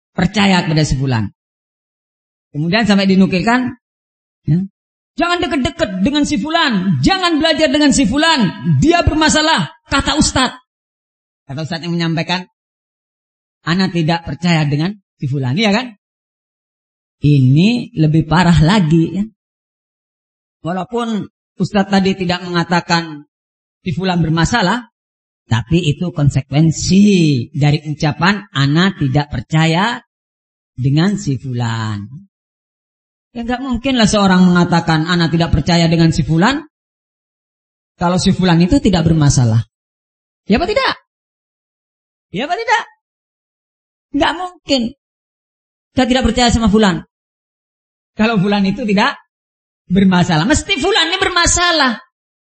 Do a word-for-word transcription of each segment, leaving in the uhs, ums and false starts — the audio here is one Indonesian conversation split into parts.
percaya kepada si fulan. Kemudian sampai dinukilkan, ya, jangan deket-deket dengan si fulan, jangan belajar dengan si fulan, dia bermasalah, kata Ustadz. Kata Ustadz yang menyampaikan, ana tidak percaya dengan si fulan, iya kan? Ini lebih parah lagi, ya. Walaupun Ustadz tadi tidak mengatakan si fulan bermasalah, tapi itu konsekuensi dari ucapan ana tidak percaya dengan si fulan. Ya enggak mungkinlah seorang mengatakan ana tidak percaya dengan si fulan kalau si fulan itu tidak bermasalah. Ya apa tidak? Ya apa tidak? Enggak mungkin. Kita tidak percaya sama fulan kalau fulan itu tidak bermasalah. Mesti fulan ini bermasalah.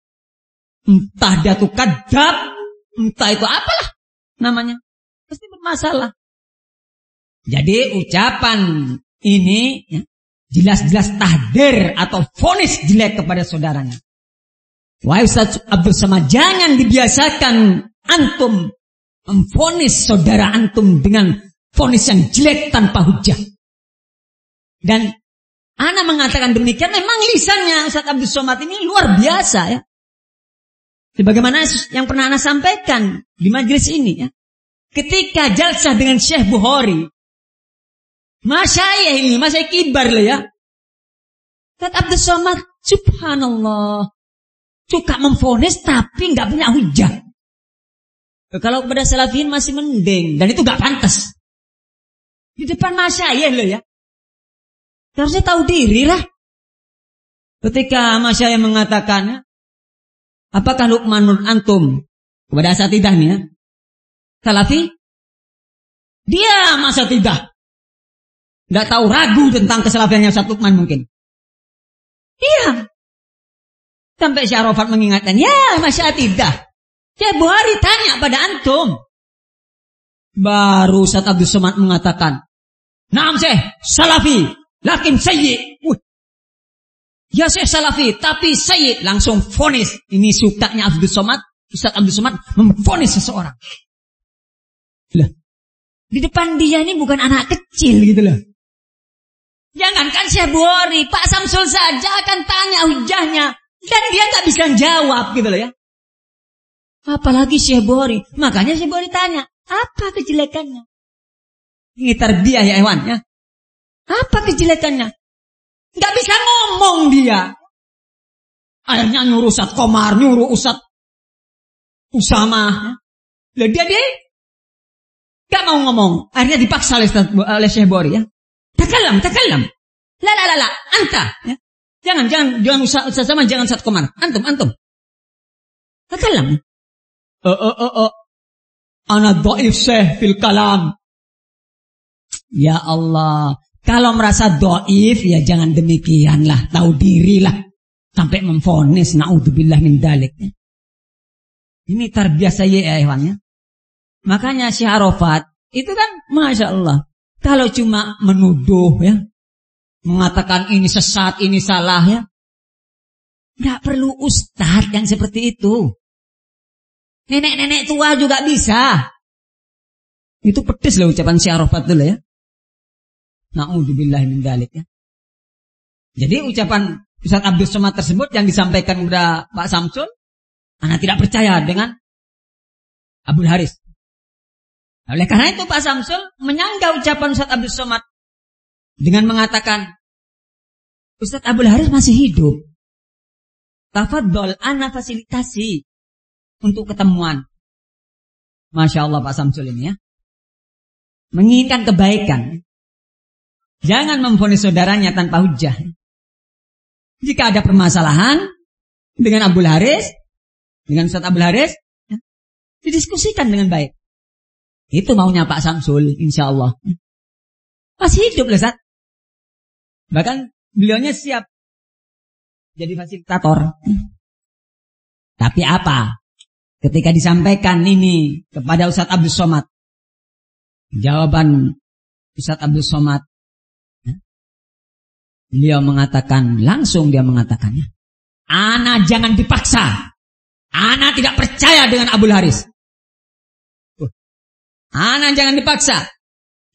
Entah dia tuh kadzab, entah itu apalah namanya. Mesti bermasalah. Jadi ucapan ini, ya, jelas-jelas tahdir atau vonis jelek kepada saudaranya. Wahai Ustaz Abdul Somad, jangan dibiasakan antum memvonis saudara antum dengan vonis yang jelek tanpa hujah. Dan ana mengatakan demikian, memang lisannya Ustaz Abdul Somad ini luar biasa, ya. Sebagaimana yang pernah ana sampaikan di majelis ini, ya. Ketika jalsah dengan Syekh Bukhari, masyayikh ini, masyayikh kibar lah, ya. Ustaz Abdul Somad, subhanallah, suka memvonis tapi nggak punya hujah. Kalau kepada salafiyin masih mending, dan itu nggak pantas. Di depan masyayikh loh, ya. Harusnya tahu diri lah. Ketika masyayikh mengatakan, apakah Luqmanul antum kepada asatidah nih, ya, salafi? Dia masa tidak Nggak tahu, ragu tentang kesalafiannya Ustaz Luqman mungkin. Iya. Sampai Syekh Arafat mengingatkan, ya masya tidak. Syekh Bukhari tanya pada antum. Baru Ustaz Abdul Somad mengatakan, naam Syekh, salafi, lakin sayyi. Ya Syekh salafi, tapi sayyi. Langsung vonis. Ini sukanya Abdul Somad, Ustaz Abdul Somad memvonis seseorang. Lah, di depan dia ini bukan anak kecil gitu loh. Jangankan Syekh Bukhari, Pak Samsul saja akan tanya hujahnya dan dia nggak bisa jawab gitu loh, ya. Apalagi Syekh Bukhari. Makanya Syekh Bukhari tanya, apa kejelekannya? Ini tarbiyah ya hewan, ya. Apa kejelekannya? Nggak bisa ngomong dia. Akhirnya nyuruh Ustaz Komar, nyuruh Ustaz Usama. Lah dia dia nggak mau ngomong. Akhirnya dipaksa oleh, oleh Syekh Bukhari, ya. Takalam, takalam. La la la la, anta. Ya. Jangan, jangan, jangan usah, usah sama, jangan Ustaz Komar. Antum, antum. Takalam. Eh, eh, eh, eh. Ana dhaif Syekh fil kalam. Ya Allah, kalau merasa dhaif ya jangan demikianlah, tahu dirilah. Sampai memvonis, naudzubillah min dzalik. Ini tarbiyah saya ya hewannya. Makanya Syekh Arafat itu kan masya Allah. Kalau cuma menuduh, ya, mengatakan ini sesat, ini salah, ya, nggak perlu ustadz yang seperti itu. Nenek-nenek tua juga bisa. Itu pedes loh ucapan Syekh Arafat dulu, ya. Na'udzubillah min dzalik, ya. Jadi ucapan Ustaz Abdul Somad tersebut yang disampaikan kepada Pak Samsul, ana tidak percaya dengan Abdul Haris. Oleh karena itu Pak Samsul menyanggah ucapan Ustaz Abdul Somad dengan mengatakan, Ustaz Abdul Haris masih hidup. Tafadhol, ana fasilitasi untuk ketemuan. Masya Allah Pak Samsul ini, ya. Menginginkan kebaikan. Jangan memvonis saudaranya tanpa hujah. Jika ada permasalahan dengan Abdul Haris, dengan Ustaz Abdul Haris, ya, didiskusikan dengan baik. Itu maunya Pak Samsul, insya Allah. Masih hidup loh, Ustaz. Bahkan beliaunya siap jadi fasilitator. Tapi apa? Ketika disampaikan ini kepada Ustaz Abdul Somad, jawaban Ustaz Abdul Somad, ya, beliau mengatakan, langsung dia mengatakannya, ana jangan dipaksa. Ana tidak percaya dengan Abdul Haris. Ana jangan dipaksa.